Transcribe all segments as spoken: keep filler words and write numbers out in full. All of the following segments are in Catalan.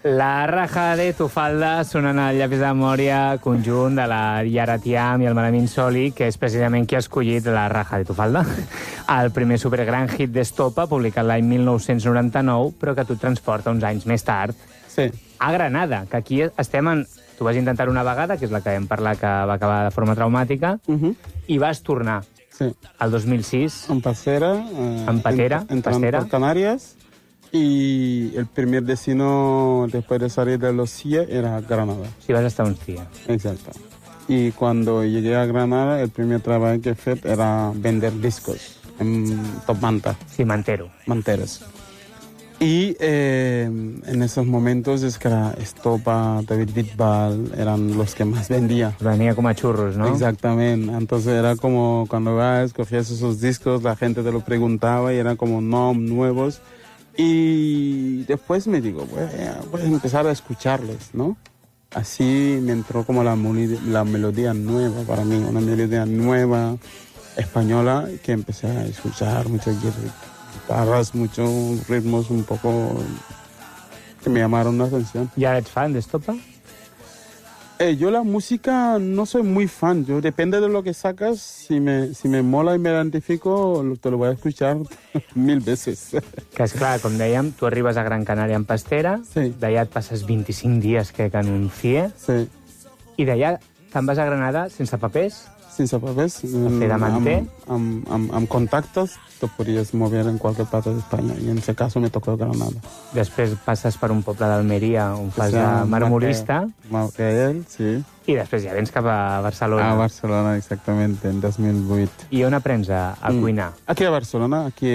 La raja de tu falda sonant al llapis de memòria conjunt de la Yara Tiam i el Malamin Soli, que és precisament qui ha escollit la raja de tu falda, el primer supergran hit d'Estopa, publicat l'any mil nou-cents noranta-nou, però que tu et transporta uns anys més tard sí. a Granada, que aquí estem en... Tu vas intentar una vegada, que és la que vam parlar que va acabar de forma traumàtica, Uh -huh. i vas tornar Sí. el dos mil sis. En Pastera. Eh, En Patera, en, entrando Pastera. por Canarias. Y el primer destino después de salir de los C I E era Granada. Si vas estar uns dies. Exacto. Y cuando llegué a Granada, el primer trabajo que hice era vender discos en Top Manta, Sí, m'entero. Manteras. Y eh, en esos momentos es que era Estopa, David Bisbal, eran los que más vendía. Venia com a xurros, no? Exactamente. Entonces era como cuando vas, cogías esos discos, la gente te lo preguntaba y eran como no nuevos. Y después me digo, voy a, voy a empezar a escucharlos, ¿no? Así me entró como la, la melodía nueva para mí, una melodía nueva, española, que empecé a escuchar muchas guitarras, muchos ritmos un poco que me llamaron la atención. ¿Ya eres fan d'Estopa? Eh, yo la música no soy muy fan, yo depende de lo que sacas, si me, si me mola y me identifico, te lo voy a escuchar mil veces. Que és clar, com dèiem, tu arribes a Gran Canària en Pastera, Sí. d'allà et passes vint-i-cinc dies, crec, en un C I E, Sí. i d'allà te'n vas a Granada sense papers, Sin papers, fer de manter. amb, amb, amb contactos, te podries mover en qualsevol part d'Espanya, i en aquest cas me tocó Granada. després passes per un poble d'Almeria on fas O sea, de marmorista, Margael, sí. i després ja vens cap a Barcelona. A Barcelona, exactamente, en dos mil vuit. I on aprens a, a Mm. cuinar? Aquí a Barcelona, aquí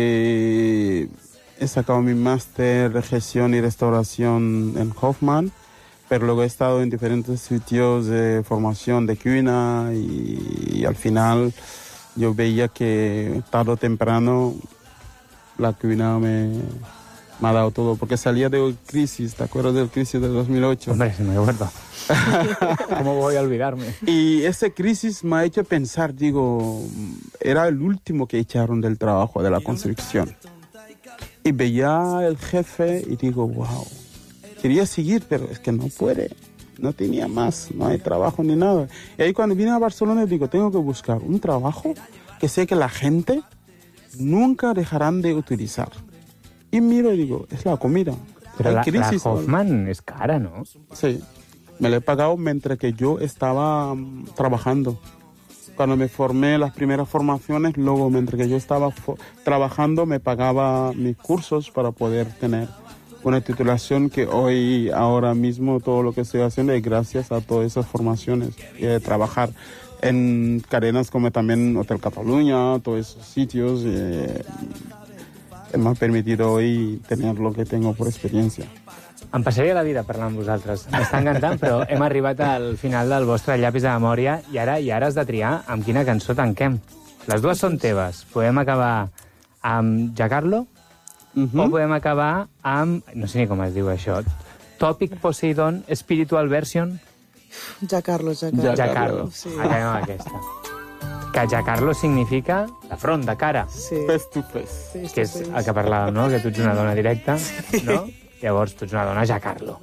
he sacado mi máster de gestión y restauración en Hoffman, pero luego he estado en diferentes sitios de formación de cocina y, y al final yo veía que tarde o temprano la cocina me, me ha dado todo, porque salía de crisis, ¿te acuerdas del crisis de dos mil ocho? Hombre, se me acuerdo. ¿Cómo voy a olvidarme? Y esa crisis me ha hecho pensar, digo, era el último que echaron del trabajo de la construcción. Y veía el jefe y digo, wow, quería seguir, pero es que no puede, no tenía más, no hay trabajo ni nada. Y ahí cuando vine a Barcelona digo, tengo que buscar un trabajo que sé que la gente nunca dejarán de utilizar. Y miro y digo, es la comida. Però Hay la, la crisis ahora. Hoffman és cara, no? Sí, me lo he pagado mientras que yo estaba um, trabajando. Cuando me formé las primeras formaciones, luego mientras que yo estaba trabajando me pagaba mis cursos para poder tener una titulación que hoy, ahora mismo, todo lo que estoy haciendo es gracias a todas esas formaciones. Eh, trabajar en cadenas como también Hotel Cataluña, todos esos sitios, eh, me ha permitido hoy tener lo que tengo por experiencia. Em passaria la vida parlant amb vosaltres. M'està encantant, però hem arribat al final del vostre llapis de memòria i ara i ara has de triar amb quina cançó tanquem. Les dues són teves. Podem acabar amb Giancarlo Uh -huh. o podem acabar amb... No sé ni com es diu això. Topic Poseidon Spiritual Version. Giancarlo, Giancarlo. Giancarlo. Sí. Acabem amb aquesta. Que Giancarlo significa de front, de cara. Sí. Face to face. Face Que to és face. el que parlàvem, no? Que tu ets una dona directa, no? Llavors, tu ets una dona Giancarlo.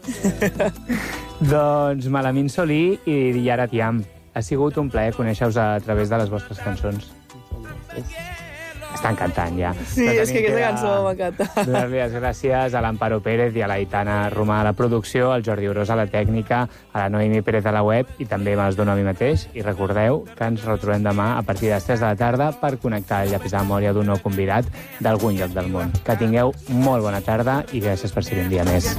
Doncs Malamin Solí i Yara Tiam. Ha sigut un plaer conèixer-vos a través de les vostres cançons. Estan cantant, ja. Sí, Però és que tenim aquesta de cançó m'encanta. donar-li les gràcies a l'Amparo Pérez i a l'Aitana Romà a la producció, al Jordi Orós a la tècnica, a la Noemi Pérez a la web i també me'ls dono a mi mateix. I recordeu que ens retrobem demà a partir de les tres de la tarda per connectar el llapis de memòria d'un nou convidat d'algun lloc del món. Que tingueu molt bona tarda i gràcies per ser un dia més.